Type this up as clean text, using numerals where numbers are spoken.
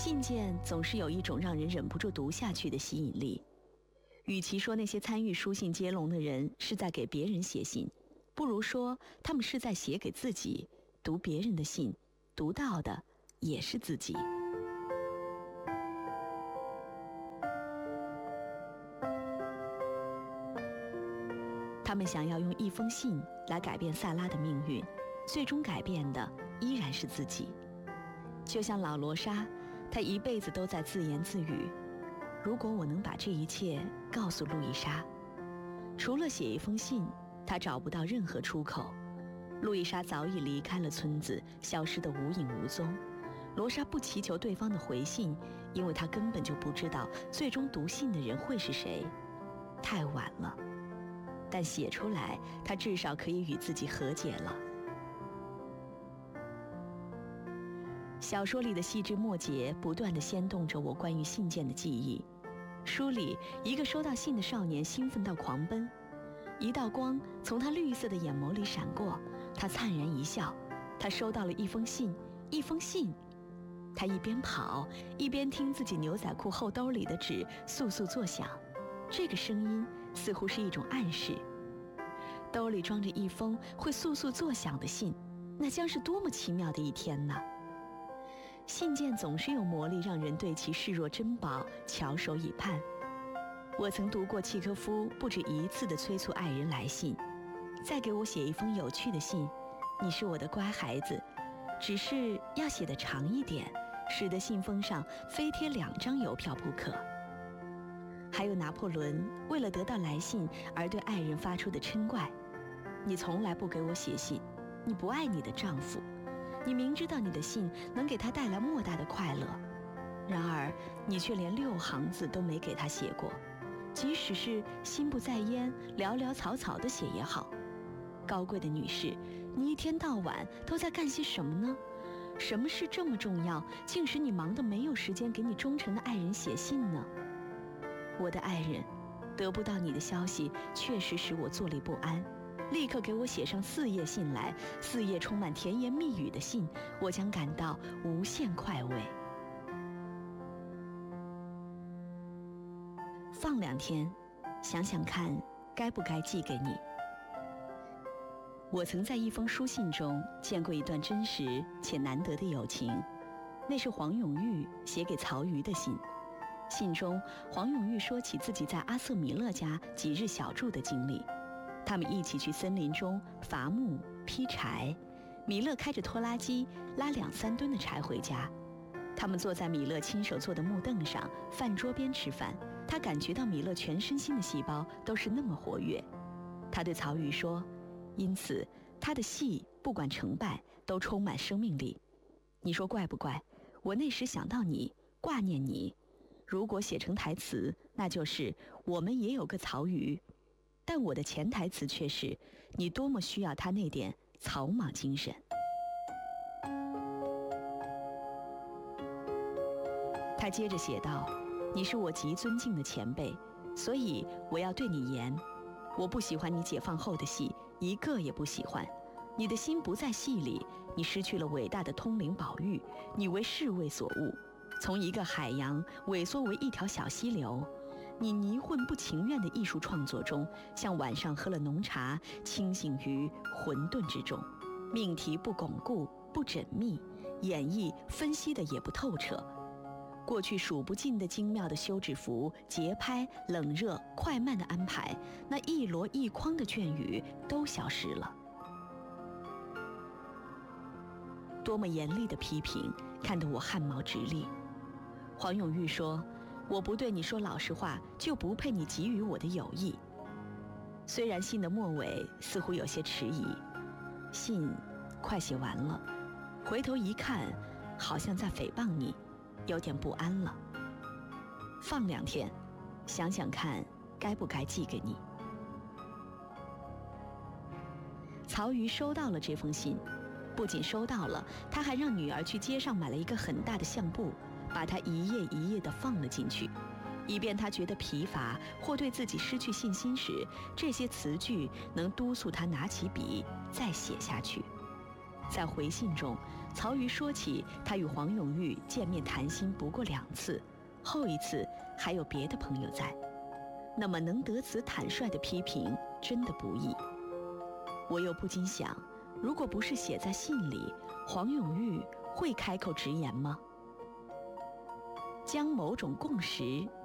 信件总是有一种让人忍不住读下去的吸引力。与其说那些参与书信接龙的人是在给别人写信，不如说他们是在写给自己。读别人的信，读到的也是自己。他们想要用一封信来改变萨拉的命运，最终改变的依然是自己。就像老罗莎，他一辈子都在自言自语，如果我能把这一切告诉路易莎。除了写一封信，他找不到任何出口。路易莎早已离开了村子，消失得无影无踪。罗莎不祈求对方的回信，因为她根本就不知道最终读信的人会是谁。太晚了，但写出来，她至少可以与自己和解了。小说里的细枝末节不断地牵动着我关于信件的记忆。书里，一个收到信的少年兴奋到狂奔，一道光从他绿色的眼眸里闪过，他灿然一笑。他收到了一封信，一封信。他一边跑，一边听自己牛仔裤后兜里的纸簌簌作响，这个声音似乎是一种暗示。兜里装着一封会簌簌作响的信，那将是多么奇妙的一天呢？信件总是有魔力，让人对其视若珍宝，翘首以盼。我曾读过契科夫不止一次地催促爱人来信，再给我写一封有趣的信，你是我的乖孩子，只是要写得长一点，使得信封上非贴2张邮票不可。还有拿破仑为了得到来信而对爱人发出的嗔怪，你从来不给我写信，你不爱你的丈夫，你明知道你的信能给他带来莫大的快乐，然而你却连6行字都没给他写过，即使是心不在焉，潦潦草草地写也好。高贵的女士，你一天到晚都在干些什么呢？什么事这么重要，竟使你忙得没有时间给你忠诚的爱人写信呢？我的爱人，得不到你的消息确实使我坐立不安，立刻给我写上4页信来，4页充满甜言蜜语的信，我将感到无限快慰。放2天，想想看该不该寄给你。我曾在一封书信中见过一段真实且难得的友情，那是黄永玉写给曹禺的信。信中，黄永玉说起自己在阿瑟米勒家几日小住的经历。他们一起去森林中伐木劈柴，米勒开着拖拉机拉2-3吨的柴回家。他们坐在米勒亲手做的木凳上，饭桌边吃饭。他感觉到米勒全身心的细胞都是那么活跃。他对曹禺说，因此他的戏不管成败都充满生命力。你说怪不怪？我那时想到你，挂念你。如果写成台词，那就是我们也有个曹禺。但我的潜台词却是，你多么需要他那点草莽精神。他接着写道，你是我极尊敬的前辈，所以我要对你严。我不喜欢你解放后的戏，一个也不喜欢。你的心不在戏里，你失去了伟大的通灵宝玉，你为世味所误，从一个海洋萎缩为一条小溪流。你迷混不情愿的艺术创作中，像晚上喝了浓茶，清醒于混沌之中。命题不巩固，不缜密，演绎分析的也不透彻。过去数不尽的精妙的休止符、节拍、冷热、快慢的安排，那一箩一筐的卷语都消失了。多么严厉的批评，看得我汗毛直立。黄永玉说，我不对你说老实话，就不配你给予我的友谊。虽然信的末尾似乎有些迟疑，信快写完了，回头一看，好像在诽谤你，有点不安了。放2天，想想看该不该寄给你。曹禺收到了这封信，不仅收到了，他还让女儿去街上买了一个很大的相簿，把它一页一页地放了进去，以便他觉得疲乏或对自己失去信心时，这些词句能督促他拿起笔再写下去。在回信中， 曹禺说起他与黄永玉见面谈心不过2次，后一次还有别的朋友在，那么能得此坦率的批评，真的不易。我又不禁想，如果不是写在信里，黄永玉会开口直言吗？将某种共识